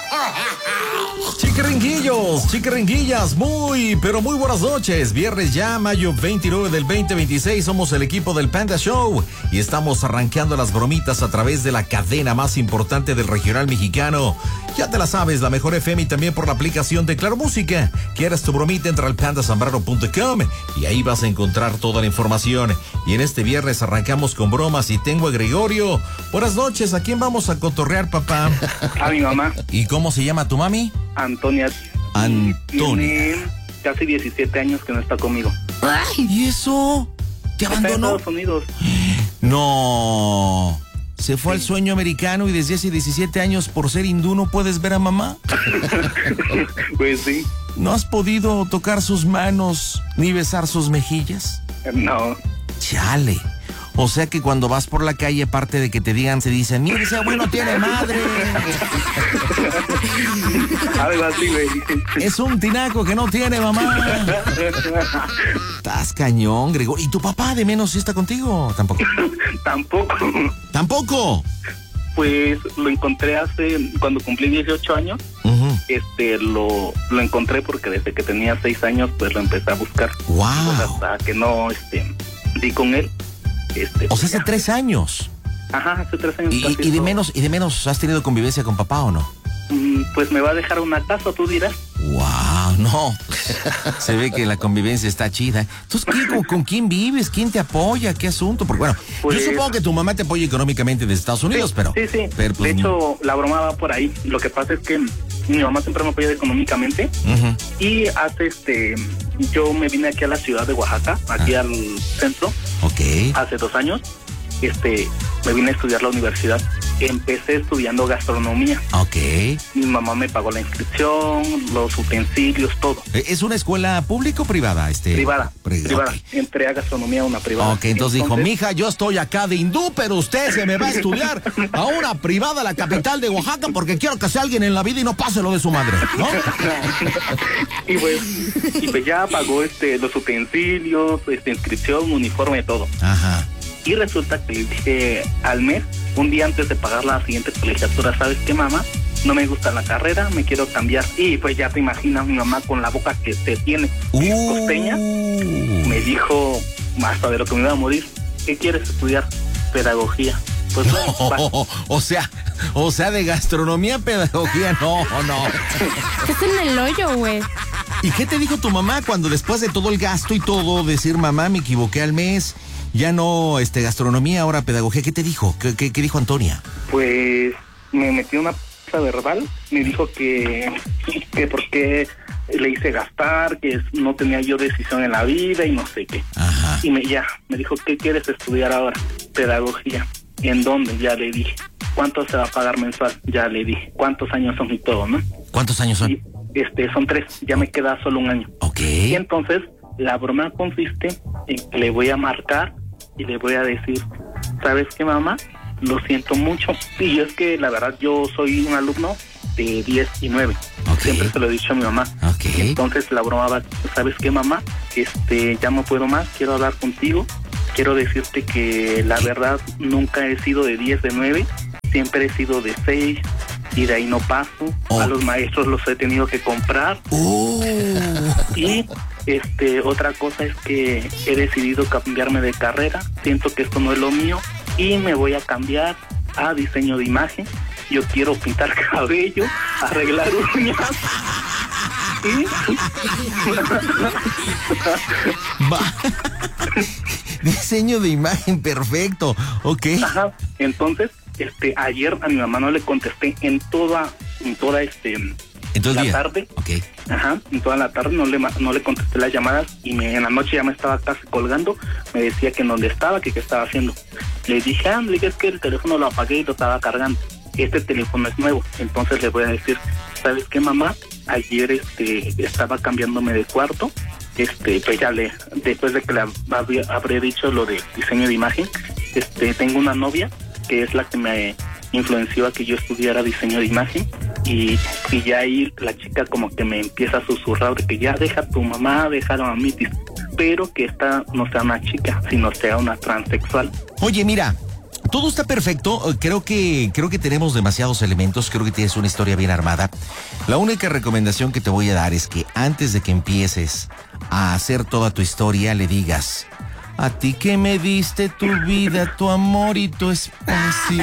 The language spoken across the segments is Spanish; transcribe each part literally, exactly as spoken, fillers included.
Chiquiringuillos, chiquiringuillas, muy, pero muy buenas noches. Viernes ya, mayo veintinueve del veinte veintiséis, somos el equipo del Panda Show y estamos arranqueando las bromitas a través de la cadena más importante del regional mexicano. Ya te la sabes, la mejor F M y también por la aplicación de Claro Música. ¿Quieres tu bromita? Entra al panda zambrano punto com y ahí vas a encontrar toda la información. Y en este viernes arrancamos con bromas y tengo a Gregorio. Buenas noches, ¿a quién vamos a cotorrear, papá? A mi mamá. ¿Y cómo se llama tu mami? Antonia. Antonia. Tiene casi diecisiete años que no está conmigo. Ay, ¿y eso? ¿Te Está en abandonó? Estados Unidos. No. Se fue Sí. al sueño americano y desde hace diecisiete años por ser hindú no puedes ver a mamá. Pues sí. ¿No has podido tocar sus manos ni besar sus mejillas? No. Chale. O sea que cuando vas por la calle, aparte de que te digan, se dicen, mire, ese güey no tiene madre. Algo así, güey. Es un tinaco que no tiene mamá. Estás cañón, Gregorio. ¿Y tu papá de menos sí está contigo? Tampoco. Tampoco. ¿Tampoco? Pues lo encontré hace, cuando cumplí dieciocho años, Uh-huh. este, lo, lo encontré porque desde que tenía seis años, pues lo empecé a buscar. Wow. Pues hasta que no, este, di con él. Este, O sea, pues hace ya. tres años. Ajá, hace tres años. Y, casi y de todo. menos, y de menos, ¿has tenido convivencia con papá o no? Mm, Pues me va a dejar una casa, tú dirás. Wow, no. Se ve que la convivencia está chida. Entonces, ¿qué, con, ¿con quién vives? ¿Quién te apoya? ¿Qué asunto? Porque bueno, Pues- yo supongo que tu mamá te apoya económicamente de Estados Unidos, sí, pero... Sí, sí. pero, pues, de hecho, la broma va por ahí. Lo que pasa es que mi mamá siempre me apoya económicamente. Uh-huh. Y hace este... Yo me vine aquí a la ciudad de Oaxaca, aquí Ah. al centro, Ok. hace dos años. Este, me vine a estudiar la universidad. Empecé estudiando gastronomía. Ok. Mi mamá me pagó la inscripción, los utensilios, todo. ¿Es una escuela pública o privada? Este? Privada, Pri- privada. ok. Entré a gastronomía a una privada. Ok, entonces, dijo, mija, yo estoy acá de hindú, pero usted se me va a estudiar a una privada, la capital de Oaxaca, porque quiero que sea alguien en la vida y no pase lo de su madre, ¿no? y pues, y pues ya pagó este los utensilios, este inscripción, uniforme, todo. Ajá. Y resulta que le dije al mes, un día antes de pagar la siguiente colegiatura, ¿sabes qué, mamá? No me gusta la carrera, me quiero cambiar. Y pues ya te imaginas mi mamá con la boca que se tiene, que es costeña, me dijo, hasta de lo que me iba a morir, ¿qué quieres estudiar? Pedagogía. Pues bueno, va. Oh, o sea, o sea, de gastronomía, pedagogía, no, no. Estás en el hoyo, güey. ¿Y qué te dijo tu mamá cuando después de todo el gasto y todo, decir, mamá, me equivoqué al mes, ya no, este, gastronomía, ahora pedagogía? ¿Qué te dijo? ¿Qué, qué, qué dijo Antonia? Pues me metió una p*** verbal, me dijo que, que por qué le hice gastar, que no tenía yo decisión en la vida y no sé qué. Ajá. Y me ya, me dijo, ¿qué quieres estudiar ahora? Pedagogía. ¿En dónde? Ya le dije. ¿Cuánto se va a pagar mensual? Ya le dije. ¿Cuántos años son y todo, no? ¿Cuántos años son? Y, este, son tres, ya me queda solo un año. Ok. Y entonces, la broma consiste en que le voy a marcar y le voy a decir, ¿sabes qué, mamá? Lo siento mucho. Y es que, la verdad, yo soy un alumno de diez y nueve. Ok. Siempre se lo he dicho a mi mamá. Ok. Entonces, la broma va, ¿sabes qué, mamá? Este, ya no puedo más, quiero hablar contigo. Quiero decirte que, la verdad, nunca he sido de diez, de nueve. Siempre he sido de seis. Y de ahí no paso. Oh. A los maestros los he tenido que comprar. Uh. Y este otra cosa es que he decidido cambiarme de carrera. Siento que esto no es lo mío y me voy a cambiar a diseño de imagen. Yo quiero pintar cabello, arreglar uñas. Y... Va. Diseño de imagen, perfecto. Ok. Ajá. Entonces, este, ayer a mi mamá no le contesté en toda, en toda este En todo el la día. tarde. Ok. Ajá, en toda la tarde no le ma- no le contesté las llamadas y me, en la noche ya me estaba casi colgando, me decía que en dónde estaba, que qué estaba haciendo. Le dije, ah, le dije, es que el teléfono lo apagué y lo estaba cargando. Este teléfono es nuevo, entonces le voy a decir, ¿sabes qué, mamá? Ayer este estaba cambiándome de cuarto, este, pues ya le, después de que le habría, habré dicho lo de diseño de imagen, este, tengo una novia que es la que me influenció a que yo estudiara diseño de imagen. Y, y ya ahí la chica como que me empieza a susurrar de que ya deja a tu mamá, deja a la mamitis, pero que esta no sea una chica, sino sea una transexual. Oye, mira, todo está perfecto. Creo que, creo que tenemos demasiados elementos. Creo que tienes una historia bien armada. La única recomendación que te voy a dar es que antes de que empieces a hacer toda tu historia, le digas: a ti que me diste tu vida, tu amor y tu espacio.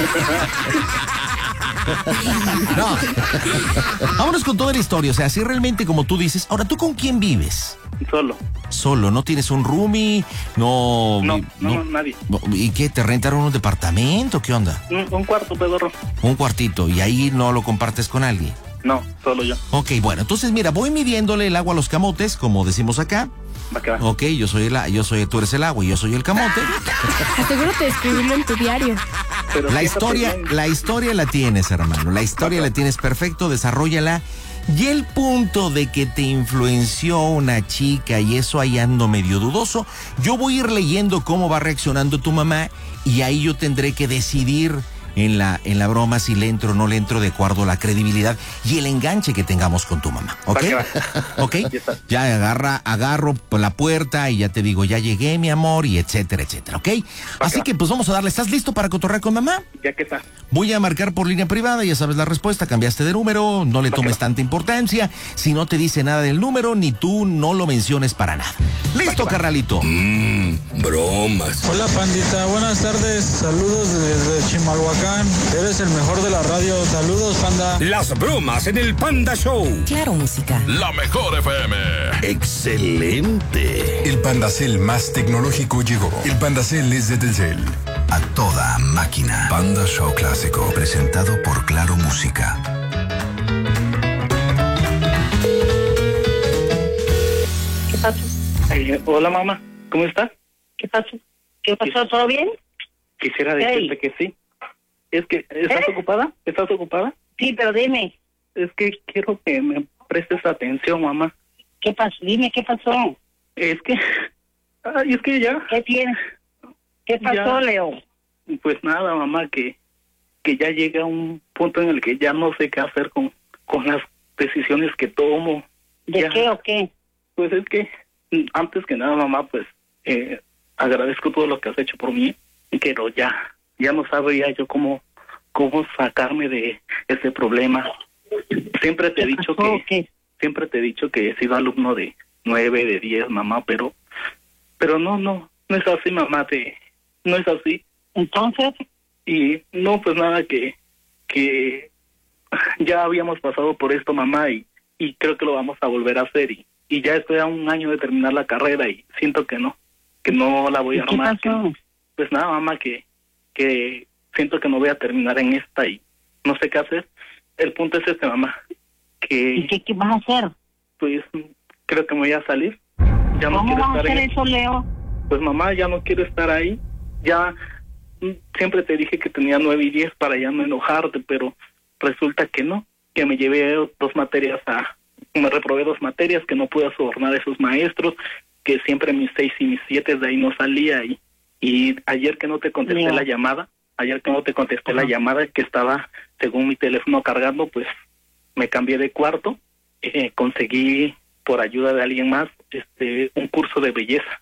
No. Vámonos con toda la historia. O sea, si realmente como tú dices. Ahora, ¿tú con quién vives? Solo. Solo, ¿no tienes un roomie? No. No, no, no, nadie. ¿Y qué? ¿Te rentaron un departamento? ¿Qué onda? Un, un cuarto, pedorro. Un cuartito. ¿Y ahí no lo compartes con alguien? No, solo yo. Ok, bueno, entonces mira, voy midiéndole el agua a los camotes, como decimos acá. Va que va. Ok, yo soy el, yo soy, tú eres el agua y yo soy el camote. Asegúrate de escribirlo en tu diario. Pero La fíjate historia, bien. la historia la tienes, hermano. La historia la tienes perfecto, desarróllala. Y el punto de que te influenció una chica y eso ahí ando medio dudoso, yo voy a ir leyendo cómo va reaccionando tu mamá y ahí yo tendré que decidir en la, en la broma si le entro o no le entro de acuerdo a la credibilidad y el enganche que tengamos con tu mamá. ¿Ok? Va que va. ¿Ok? Ya está. Ya agarra, agarro por la puerta y ya te digo, ya llegué, mi amor, y etcétera, etcétera, ¿ok? Así va. que pues vamos a darle. ¿Estás listo para cotorrear con mamá? Ya que está. Voy a marcar por línea privada, ya sabes la respuesta, cambiaste de número, no le tomes tanta importancia. Si no te dice nada del número, ni tú no lo menciones para nada. Listo, carnalito. Mmm, bromas. Hola pandita, buenas tardes, saludos desde Chimalhuacán, eres el mejor de la radio, saludos panda. Las bromas en el Panda Show. Claro, música. La mejor F M. Excelente. El Pandacel más tecnológico llegó. El Pandacel es de Telcel. A toda máquina. Panda Show Clásico, presentado por Claro Música. ¿Qué pasó? Eh, hola, mamá. ¿Cómo estás? ¿Qué pasó? ¿Qué pasó? ¿Todo bien? Quisiera decirte que sí. Es que, ¿estás ¿Eh? ocupada? ¿Estás ocupada? Sí, pero dime, Es que quiero que me prestes atención, mamá. ¿qué pasó? Dime, ¿qué pasó? Es que... Ay, es que ya... ¿Qué tienes? ¿Qué pasó, Ya. Leo? Pues nada, mamá, que, que ya llega un punto en el que ya no sé qué hacer con, con las decisiones que tomo. ¿De Ya. qué o qué? Pues es que, mm, antes que nada, mamá, pues eh, agradezco todo lo que has hecho por mí, pero ya, ya no sabía yo cómo, cómo sacarme de ese problema. Siempre te he ¿Qué dicho pasó o que, qué? siempre te he dicho que he sido alumno de nueve, de diez, mamá, pero, pero no, no, no es así, mamá, te, no es así. Entonces, Y no, pues nada, que, que ya habíamos pasado por esto, mamá, y, y creo que lo vamos a volver a hacer, y, y ya estoy a un año de terminar la carrera y siento que no, que no la voy a ¿qué armar. pasó? que- pues nada, mamá, que, que siento que no voy a terminar en esta y no sé qué hacer. El punto es este, mamá, que ¿Y qué, qué vas a hacer? pues creo que me voy a salir. Ya no ¿Cómo quiero vas a estar hacer en... eso, Leo? Pues mamá, ya no quiero estar ahí. Ya mm, siempre te dije que tenía nueve y diez para ya no enojarte, pero resulta que no, que me llevé dos materias a... Me reprobé dos materias, que no pude sobornar a esos maestros, que siempre mis seis y mis siete de ahí no salía. Y, y ayer que no te contesté Leo. la llamada, ayer que no te contesté la Ajá. llamada, que estaba según mi teléfono cargando, pues me cambié de cuarto, eh, conseguí por ayuda de alguien más este un curso de belleza.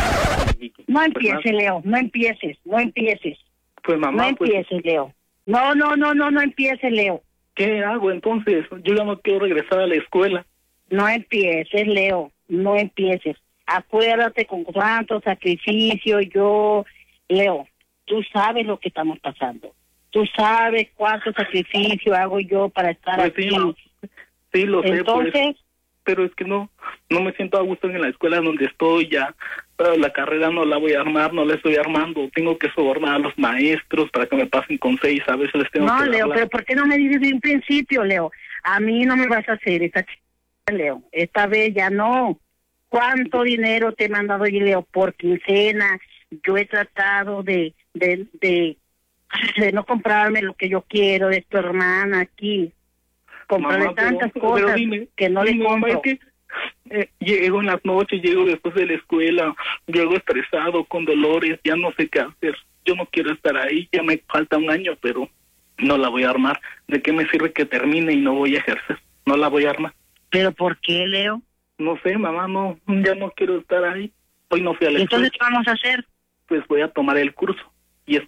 Y, No pues, empieces, Leo, no empieces, no empieces, Pues mamá, no pues, empieces, Leo. No, no, no, no, no empieces, Leo. ¿qué hago entonces? Yo ya no quiero regresar a la escuela. No empieces, Leo, no empieces. Acuérdate con cuánto sacrificio yo, Leo, tú sabes lo que estamos pasando. Tú sabes cuánto sacrificio hago yo para estar Pues aquí. sí, mamá. Sí, lo sé, pues, Entonces, pero es que no, no me siento a gusto en la escuela donde estoy ya. Pero la carrera no la voy a armar, no la estoy armando. Tengo que sobornar a los maestros para que me pasen con seis, a veces les tengo no, que Leo, hablar. pero ¿por qué no me dices de un principio, Leo? A mí no me vas a hacer esta chica, Leo. Esta vez ya no. ¿Cuánto dinero te he mandado yo, Leo, por quincena? Yo he tratado de, de, de, de no comprarme lo que yo quiero de tu hermana aquí. Comprarle Mamá, pero- tantas pero cosas dime, que no le dime, mamá, compro. es que eh, llego en las noches, llego después de la escuela, llego estresado, con dolores, ya no sé qué hacer. Yo no quiero estar ahí, ya me falta un año, pero no la voy a armar. ¿De qué me sirve que termine y no voy a ejercer? No la voy a armar. ¿Pero por qué, Leo? No sé, mamá, no, ya no quiero estar ahí. Hoy no fui a la Entonces, escuela, ¿qué vamos a hacer? pues voy a tomar el curso. Y es que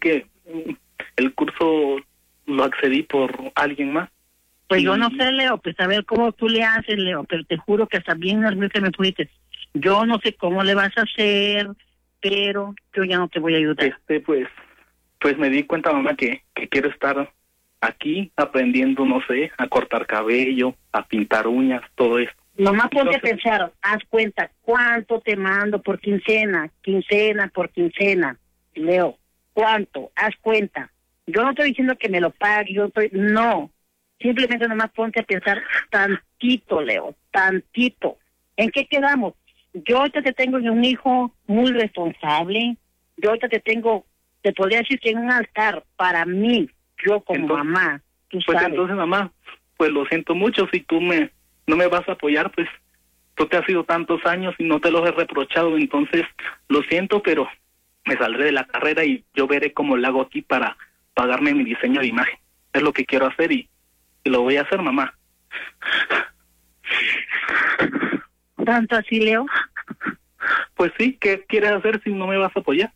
el curso lo accedí por alguien más. Pues y... yo no sé, Leo, pues a ver cómo tú le haces, Leo, pero te juro que hasta bien nervioso que me pusiste. Yo no sé cómo le vas a hacer, pero yo ya no te voy a ayudar. Este, pues, pues me di cuenta, mamá, que, que quiero estar aquí aprendiendo, no sé, a cortar cabello, a pintar uñas, todo esto. Nomás ponte Entonces, a pensar, haz cuenta, ¿cuánto te mando por quincena? Quincena por quincena, Leo, ¿cuánto? Haz cuenta. Yo no estoy diciendo que me lo pague, yo estoy, no. Simplemente nomás ponte a pensar tantito, Leo, tantito. ¿En qué quedamos? Yo ahorita te tengo un hijo muy responsable, yo ahorita te tengo, te podría decir que en un altar para mí, yo como entonces, mamá, tú pues sabes. entonces, mamá, pues lo siento mucho, si tú me no me vas a apoyar, pues tú te has ido tantos años y no te los he reprochado, entonces lo siento, pero me saldré de la carrera y yo veré cómo le hago aquí para pagarme mi diseño de imagen. Es lo que quiero hacer y, y lo voy a hacer, mamá. ¿Tanto así, Leo? Pues sí, ¿qué quieres hacer si no me vas a apoyar?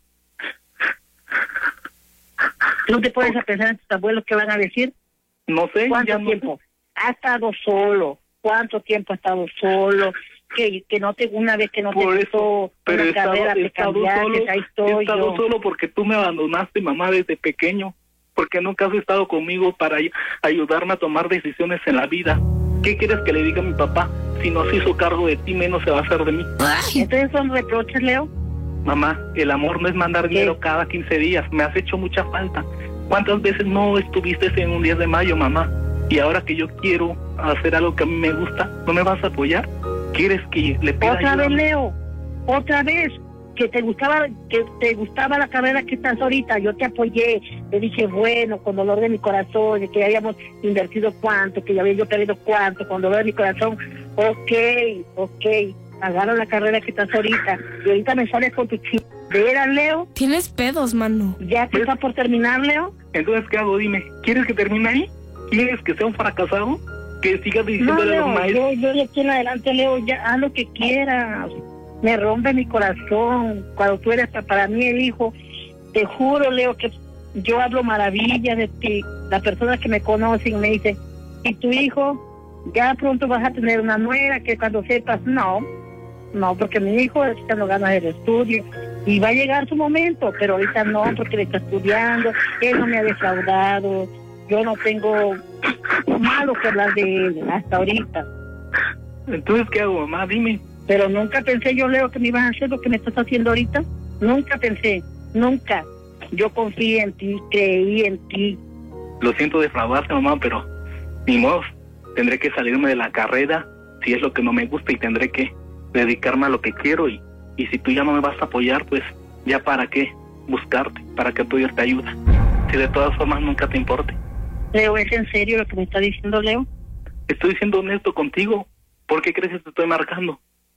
¿No te puedes a pensar en tus abuelos qué van a decir? No sé. ¿Cuánto ya no tiempo? sé. Ha estado solo. ¿Cuánto tiempo ha estado solo? Que que no te una vez que no Por te eso, gustó pero una he estado, carrera, he te estado cambiaste, solo, ahí he estoy estado yo. solo porque tú me abandonaste, mamá, desde pequeño, porque nunca has estado conmigo para ay- ayudarme a tomar decisiones en la vida. ¿Qué quieres que le diga a mi papá? Si no se hizo cargo de ti, menos se va a hacer de mí. Entonces son reproches, Leo. Mamá, el amor no es mandar ¿Qué? dinero cada quince días, me has hecho mucha falta. ¿Cuántas veces no estuviste en un diez de mayo, mamá? Y ahora que yo quiero hacer algo que a mí me gusta, ¿no me vas a apoyar? ¿Quieres que le pida Otra ayuda? vez, Leo. Otra vez. Que te gustaba que te gustaba la carrera que estás ahorita. Yo te apoyé. Te dije, bueno, con dolor de mi corazón, de que habíamos invertido cuánto, que ya había yo perdido cuánto, con dolor de mi corazón. Ok, ok. Agarra la carrera que estás ahorita. Y ahorita me sales con tu chico. ¿Veras, Leo? Tienes pedos, mano. ¿Ya que ¿Ves? está por terminar, Leo? Entonces, ¿qué hago? Dime, ¿quieres que termine ahí? ¿Quieres que sea un fracasado? ¿Que sigas No, diciéndole a los Leo, maestros? yo, yo de aquí en adelante, Leo, ya haz lo que quieras. Me rompe mi corazón cuando tú eres pa- para mí el hijo. Te juro, Leo, que yo hablo maravillas de ti. Las personas que me conocen me dicen, ¿y tu hijo? Ya pronto vas a tener una nuera que cuando sepas, no, no, porque mi hijo está echando ganas del estudio y va a llegar su momento, pero ahorita no, porque le está estudiando, él no me ha defraudado, yo no tengo malo que hablar de él hasta ahorita. Entonces, ¿qué hago, mamá? Dime. Pero nunca pensé yo, Leo, que me ibas a hacer lo que me estás haciendo ahorita. Nunca pensé, nunca. Yo confié en ti, creí en ti. Lo siento defraudarte, mamá, pero ni modo. Tendré que salirme de la carrera si es lo que no me gusta y tendré que dedicarme a lo que quiero y, y si tú ya no me vas a apoyar, pues ya para qué buscarte, para que apoyo te ayuda. Si de todas formas nunca te importe. Leo, ¿es en serio lo que me está diciendo, Leo? Estoy siendo honesto contigo. ¿Por qué crees que te estoy marcando?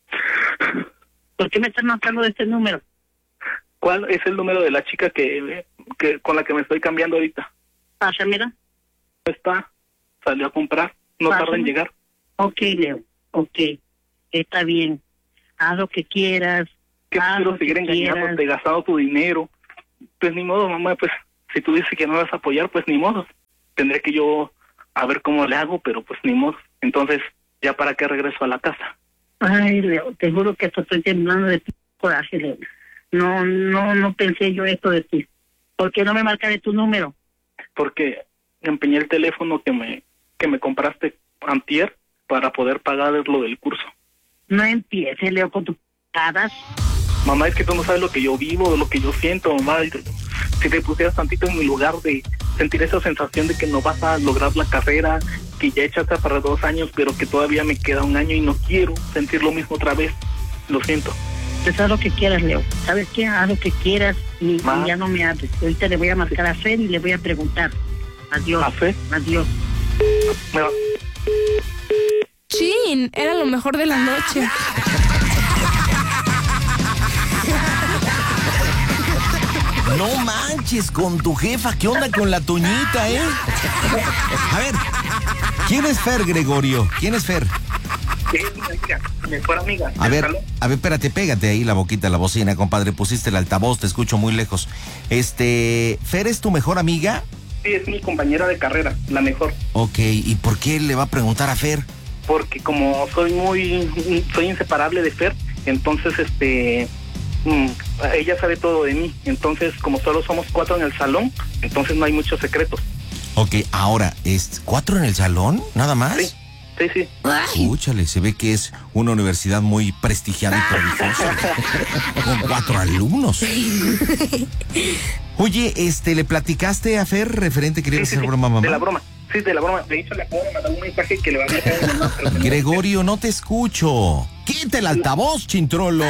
¿Por qué me estás marcando de este número? ¿Cuál es el número de la chica que, que con la que me estoy cambiando ahorita? Pasa, mira. Está, salió a comprar, no Pásame. tarda en llegar. Ok, Leo, ok. Está bien. Haz lo que quieras. ¿Qué haz quiero lo que seguir engañándote, quieras. gastando tu dinero? Pues ni modo, mamá, pues si tú dices que no me vas a apoyar, pues ni modo. Tendré que yo a ver cómo le hago, pero pues ni modo. Entonces, ¿ya para qué regreso a la casa? Ay, Leo, te juro que esto estoy temblando de coraje, Leo. No, no, no pensé yo esto de ti. ¿Por qué no me marcaré tu número? Porque empeñé el teléfono que me que me compraste antier para poder pagar lo del curso. No empieces, Leo, con tus p***adas. Mamá, es que tú no sabes lo que yo vivo, lo que yo siento, mamá. Si te pusieras tantito en mi lugar de sentir esa sensación de que no vas a lograr la carrera, que ya echaste para dos años, pero que todavía me queda un año y no quiero sentir lo mismo otra vez. Lo siento. Pues haz lo que quieras, Leo. ¿Sabes qué? Haz lo que quieras y, Ma. y ya no me hables. Ahorita le voy a marcar a Fer y le voy a preguntar. Adiós. ¿A Fer? Adiós. Me va- Chin, era lo mejor de la noche. No manches con tu jefa, ¿qué onda con la Toñita, eh? A ver, ¿quién es Fer, Gregorio? ¿Quién es Fer? Sí, es mi amiga, mi mejor amiga. A ver, a ver, espérate, pégate ahí la boquita a la bocina, compadre. Pusiste el altavoz, te escucho muy lejos. Este, ¿Fer es tu mejor amiga? Sí, es mi compañera de carrera, la mejor. Ok, ¿y por qué le va a preguntar a Fer? Porque como soy muy, soy inseparable de Fer, entonces este, mmm, ella sabe todo de mí. Entonces, como solo somos cuatro en el salón, entonces no hay muchos secretos. Ok, ahora, ¿es cuatro en el salón? ¿Nada más? Sí, sí, sí. Escúchale, se ve que es una universidad muy prestigiada y prodigiosa. Con cuatro alumnos. Oye, este, ¿le platicaste a Fer referente que le ibas a Sí, sí, hacer sí, broma a mamá? de la broma, sí, de la broma. De hecho, le acabo de mandar un mensaje que le va a dejar a mi mamá. pero- Gregorio, no te escucho. Quita el altavoz, chintrolo.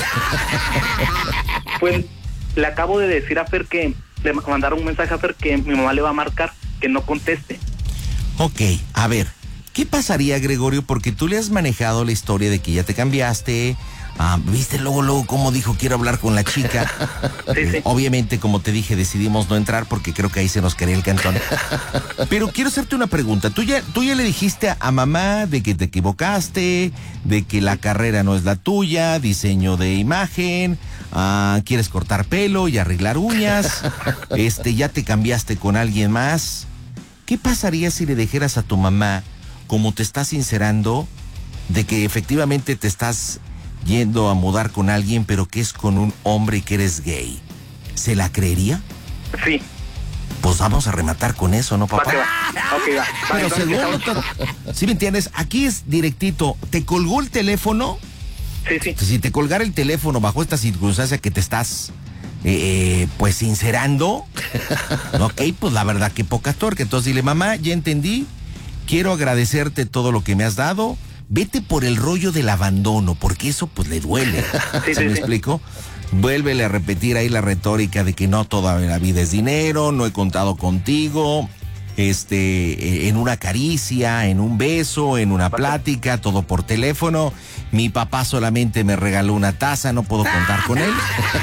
Pues le acabo de decir a Fer que le mandaron un mensaje a Fer que mi mamá le va a marcar, que no conteste. Ok, a ver, ¿qué pasaría, Gregorio? Porque tú le has manejado la historia de que ya te cambiaste. Ah, ¿viste luego, luego cómo dijo quiero hablar con la chica? Sí, sí. Eh, obviamente, como te dije, decidimos no entrar porque creo que ahí se nos quería el cantón. Pero quiero hacerte una pregunta. ¿Tú ya, tú ya le dijiste a, a mamá de que te equivocaste, de que la carrera no es la tuya, diseño de imagen, ah, quieres cortar pelo y arreglar uñas, este, ya te cambiaste con alguien más? ¿Qué pasaría si le dijeras a tu mamá, como te estás sincerando, de que efectivamente te estás yendo a mudar con alguien, pero que es con un hombre y que eres gay? ¿Se la creería? Sí, Pues vamos a rematar con eso, ¿no, va papá? que va. Ok, va. Va, Pero entonces, seguro, estamos- ¿sí me entiendes? Aquí es directito. ¿Te colgó el teléfono? Sí, sí. Si te colgara el teléfono bajo esta circunstancia que te estás, eh, eh, pues, sincerando, ok, pues la verdad que poca tuerca. Entonces dile, mamá, ya entendí, quiero agradecerte todo lo que me has dado. Vete por el rollo del abandono, porque eso pues le duele. Sí, ¿Se sí, me sí. explico? Vuélvele a repetir ahí la retórica de que no toda la vida es dinero, no he contado contigo, este, en una caricia, en un beso, en una plática, todo por teléfono. Mi papá solamente me regaló una taza, no puedo contar con él.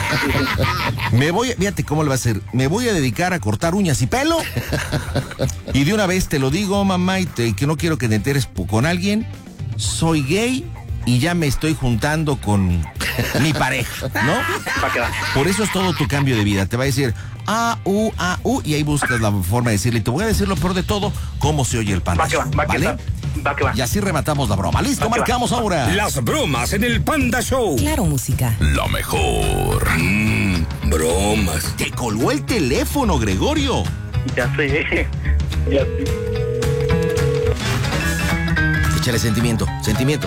Me voy, fíjate cómo le va a hacer, me voy a dedicar a cortar uñas y pelo. Y de una vez te lo digo, mamá, y te- que no quiero que te enteres po- con alguien. Soy gay y ya me estoy juntando con mi pareja, ¿no? Va que va. Por eso es todo tu cambio de vida. Te va a decir A, U, A, U, y ahí buscas la forma de decirle. Y te voy a decir lo peor de todo, cómo se oye el Panda Va que va, Show, va que ¿vale? va. Va que va. Y así rematamos la broma. ¿Listo? Va que va. Marcamos ahora. Las bromas en el Panda Show. Claro, música. La mejor. Mmm, bromas. Te colgó el teléfono, Gregorio. Ya sé. Ya sé. Échale sentimiento, sentimiento.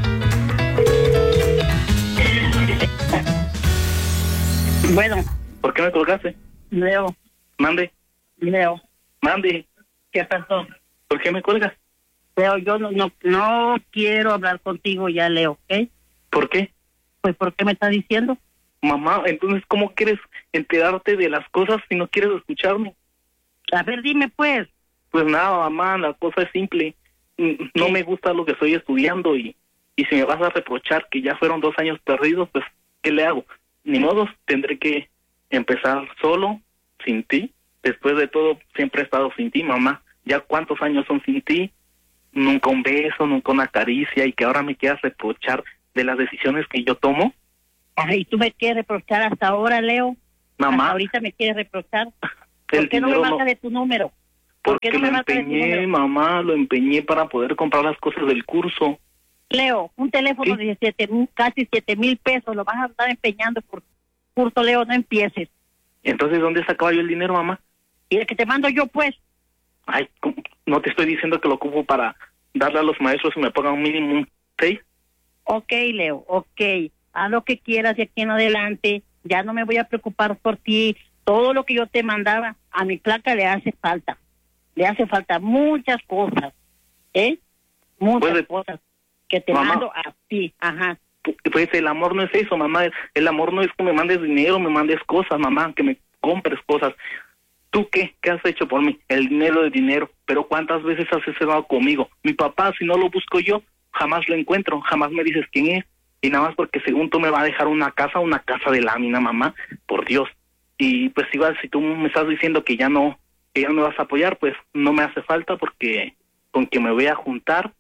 Bueno, ¿Por qué me colgaste? Leo, Mande, Leo, mande. ¿qué pasó? ¿Por qué me colgas? Leo, yo no, no, no quiero hablar contigo ya, Leo, ¿ok? ¿Por qué? Pues, ¿por qué me estás diciendo? Mamá, entonces, ¿cómo quieres enterarte de las cosas si no quieres escucharme? A ver, dime, pues. Pues nada, mamá, la cosa es simple. Mm, No ¿Qué? me gusta lo que estoy estudiando y, y si me vas a reprochar que ya fueron dos años perdidos, pues, ¿qué le hago? Ni modo, tendré que empezar solo, sin ti. Después de todo, siempre he estado sin ti, mamá. Ya cuántos años son sin ti, nunca un beso, nunca una caricia, y que ahora me quieras reprochar de las decisiones que yo tomo. Ay, ¿tú me quieres reprochar hasta ahora, Leo? Mamá, Hasta ahorita me quieres reprochar. el ¿Por qué no me dinero marcas de tu número? ¿Por qué porque no me lo marcas de tu empeñé, número? mamá, lo empeñé para poder comprar las cosas del curso. Leo, un teléfono ¿Qué? de siete, mil- casi siete mil pesos, lo vas a estar empeñando por curso, Leo, no empieces. Entonces, ¿dónde sacaba yo el dinero, mamá? Y el que te mando yo, pues. Ay, ¿cómo? No te estoy diciendo que lo ocupo para darle a los maestros y me pongan un mínimo un seis. Ok, Leo, ok. Haz lo que quieras de aquí en adelante. Ya no me voy a preocupar por ti. Todo lo que yo te mandaba, a mi placa le hace falta. Le hace falta muchas cosas. ¿Eh? Muchas Pues, cosas que te mamá. mando a ti. Ajá. Pues el amor no es eso, mamá. El amor no es que me mandes dinero, me mandes cosas, mamá, que me compres cosas. ¿Tú qué? ¿Qué has hecho por mí? El dinero es dinero, pero ¿cuántas veces has estado conmigo? Mi papá, si no lo busco yo, jamás lo encuentro, jamás me dices quién es. Y nada más porque según tú me va a dejar una casa, una casa de lámina, mamá, por Dios. Y pues si, vas, si tú me estás diciendo que ya no, que ya no me vas a apoyar, pues no me hace falta porque con que me voy a juntar,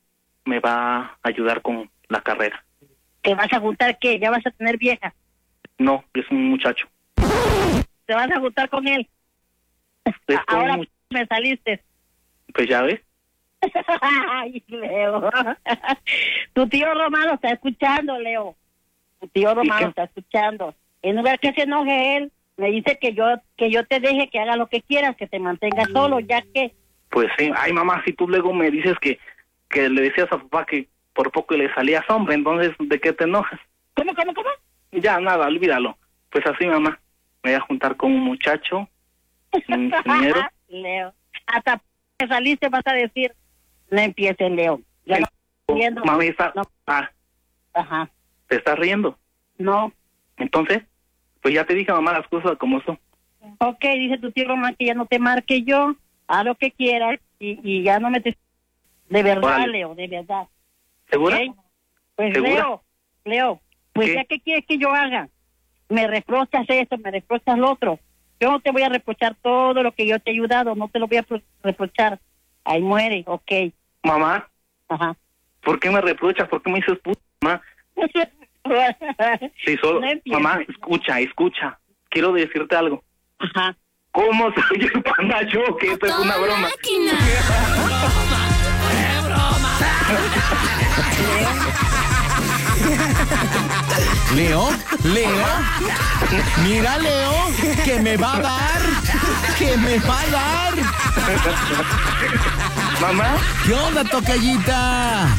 me va a ayudar con la carrera. ¿Te vas a juntar qué? ¿Ya vas a tener vieja? No, es un muchacho. ¿Te vas a juntar con él? Es Ahora un... me saliste. Pues ya ves. Ay, Leo. Tu tío Romano está escuchando, Leo. Tu tío Romano está escuchando. En lugar que se enoje él, me dice que yo que yo te deje que haga lo que quieras, que te mantengas solo, ya que... Pues sí. Ay, mamá, si tú luego me dices que, que le decías a papá que por poco le salías hombre, entonces, ¿de qué te enojas? ¿Cómo, cómo, cómo? Ya, nada, olvídalo. Pues así, mamá. Me voy a juntar con un muchacho, un ingeniero. Leo, hasta que saliste vas a decir, no empieces, Leo. Ya no estoy riendo. Mami, está... No. Ah, Ajá. ¿te estás riendo? No. Entonces, pues ya te dije, mamá, las cosas como son. Ok, dice tu tío Román que ya no te marque yo, haz lo que quieras y, y ya no me te... De verdad, Órale. Leo, de verdad. ¿Segura? ¿Okay? Pues ¿Segura? Leo, Leo, pues ¿Qué? ya que quieres que yo haga, me reprochas esto, me reprochas lo otro. Yo no te voy a reprochar todo lo que yo te he ayudado, no te lo voy a pro- reprochar. Ahí muere, ok. Mamá, Ajá. ¿por qué me reprochas? ¿Por qué me dices puta, mamá? Sí, solo... No empieces. Mamá, escucha, escucha. Quiero decirte algo. Ajá. ¿Cómo soy el Panda Show? Que esto es una broma. Leo, Leo, mira Leo, que me va a dar, que me va a dar. Mamá, ¿Qué onda, tocallita?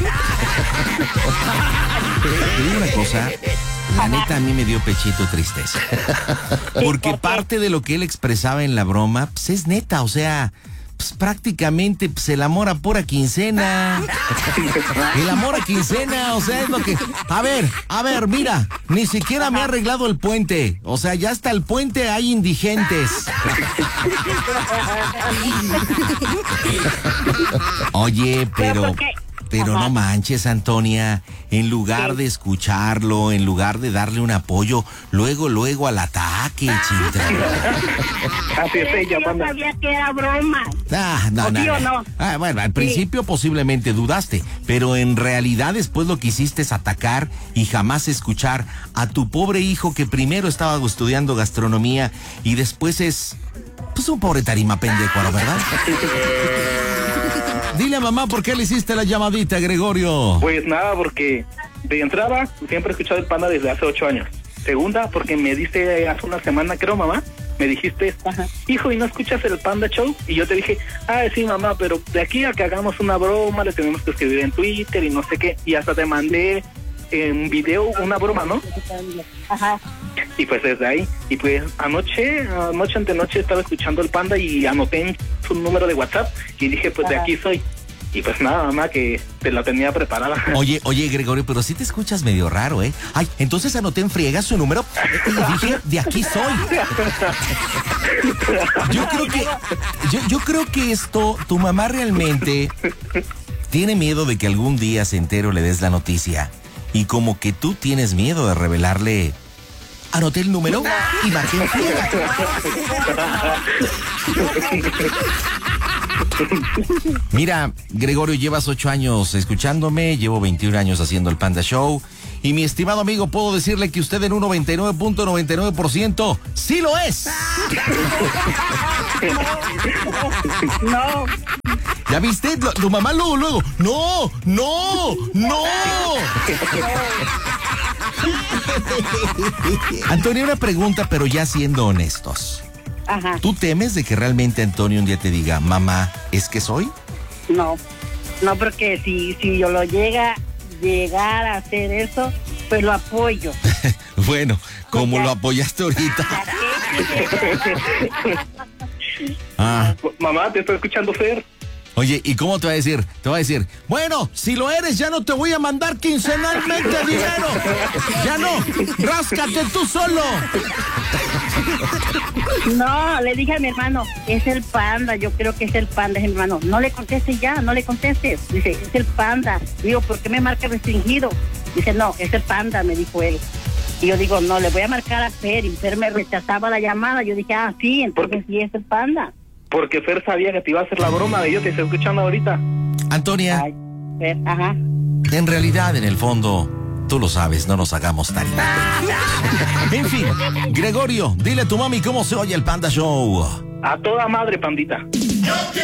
Te digo una cosa, la neta a mí me dio pechito tristeza. Porque parte de lo que él expresaba en la broma, pues es neta, o sea, pues prácticamente pues, el amor a pura quincena. El amor a quincena, o sea, es lo que... A ver, a ver, mira, ni siquiera me ha arreglado el puente. O sea, ya hasta el puente hay indigentes. Oye, pero... ¿Pero por qué? Pero Ajá. no manches, Antonia, en lugar de escucharlo, en lugar de darle un apoyo, luego, luego al ataque, chintra. así es Es que ella, yo Panda. sabía que era broma. Ah, no, ¿O no, sí o no. no? Ah, bueno, al principio posiblemente dudaste, pero en realidad después lo que hiciste es atacar y jamás escuchar a tu pobre hijo que primero estaba estudiando gastronomía y después es, pues un pobre tarima pendecuaro, ¿verdad? Dile a mamá por qué le hiciste la llamadita, Gregorio. Pues nada, porque de entrada siempre he escuchado el Panda desde hace ocho años. Segunda, porque me diste hace una semana, creo, mamá, me dijiste, Ajá. hijo, ¿y no escuchas el Panda Show? Y yo te dije, ah, sí, mamá, pero de aquí a que hagamos una broma, le tenemos que escribir en Twitter y no sé qué. Y hasta te mandé en video una broma, ¿no? Ajá. Y pues desde ahí, y pues anoche, anoche ante noche estaba escuchando el Panda y anoté en su número de WhatsApp y dije, pues de Ajá. aquí soy. Y pues nada, mamá, que te la tenía preparada. Oye, oye, Gregorio, pero sí te escuchas medio raro, ¿eh? Ay, entonces anoté en friega su número y dije, de aquí soy. Yo creo que, yo, yo creo que esto, tu mamá realmente tiene miedo de que algún día se entere o le des la noticia. Y como que tú tienes miedo de revelarle, anoté el número y marqué en friega. Mira, Gregorio, llevas ocho años escuchándome, llevo veintiún años haciendo el Panda Show. Y mi estimado amigo, puedo decirle que usted en un noventa y nueve punto noventa y nueve por ciento sí lo es. No. ¿Ya viste? Lo- Tu mamá luego, luego. No, no, no. Antonio, una pregunta, pero ya siendo honestos. Ajá. ¿Tú temes de que realmente Antonio un día te diga, mamá, ¿es que soy? No. No, porque si, si yo lo llega, llegar a hacer eso, pues lo apoyo. Bueno, como Ya. lo apoyaste ahorita. Ya Ah, Mamá, te estoy escuchando, Fer. oye, ¿y cómo te va a decir? Te va a decir, bueno, si lo eres, ya no te voy a mandar quincenalmente dinero. Ya no, ráscate tú solo. No, le dije a mi hermano, es el Panda, yo creo que es el Panda, es mi hermano. No le contestes ya, no le contestes. Dice, es el Panda. Digo, ¿por qué me marca restringido? Dice, no, es el Panda, me dijo él. Y yo digo, no, le voy a marcar a Fer. Y Fer me rechazaba la llamada. Yo dije, ah, sí, entonces sí es el Panda. Porque Fer sabía que te iba a hacer la broma de yo te estoy escuchando ahorita. Antonia, Ay, Fer, ajá. En realidad, en el fondo, tú lo sabes, no nos hagamos taritas. En fin, Gregorio, dile a tu mami cómo se oye el Panda Show. A toda madre, pandita.